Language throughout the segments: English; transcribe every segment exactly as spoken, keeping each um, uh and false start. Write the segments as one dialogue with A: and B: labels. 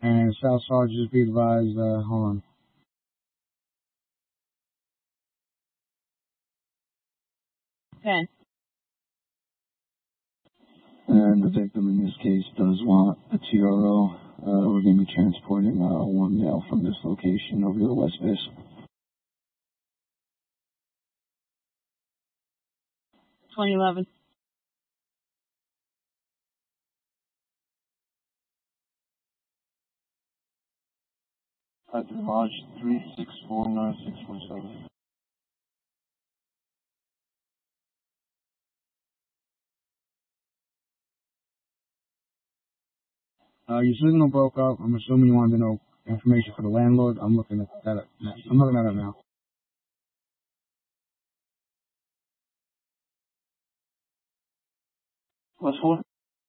A: And South Sergeant, be advised, uh, hold on.
B: Okay.
C: And the victim in this case does want a T R O. Uh, we're going to be transporting uh, one male from this location over to the West Base.
B: twenty eleven.
C: At Lodge three six four nine six one seven.
A: Uh, your signal broke up. I'm assuming you wanted to know information for the landlord. I'm looking at that up. I'm looking at it now.
C: What's for?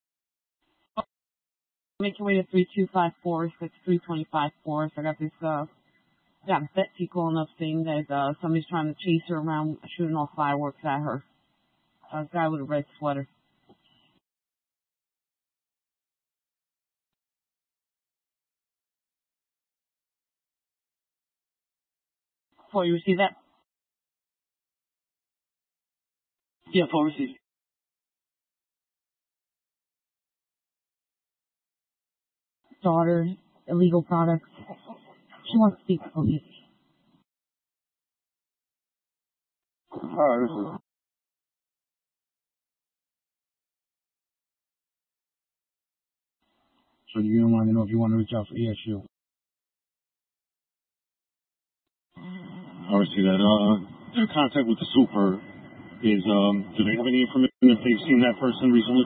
B: Make your way to three two five four, six three two five four. So I got this, uh, got Betsy calling up saying that, uh, somebody's trying to chase her around shooting off fireworks at her. A guy with a red sweater. Before you receive that?
C: Yeah, for receipt.
B: Daughter, illegal products. She wants to speak to police.
C: Alright, this is...
A: So you don't want to know if you want to reach out for E S U.
C: I see that. Uh, their contact with the super is, um, do they have any information if they've seen that person recently?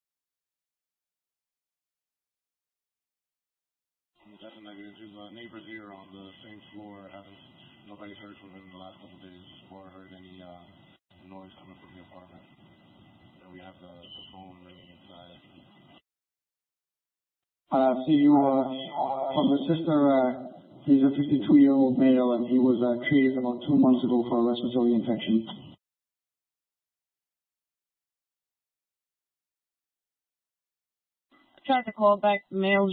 C: That's a negative. His uh, neighbors here on the same floor haven't, nobody's heard from him in the last couple of days or heard any uh, noise coming from the apartment. And we have the, the phone ringing inside.
D: Uh, see you, uh, from the sister, uh, he's a fifty-two-year-old male, and he was uh, treated about two months ago for a respiratory infection.
B: I tried to call back the mail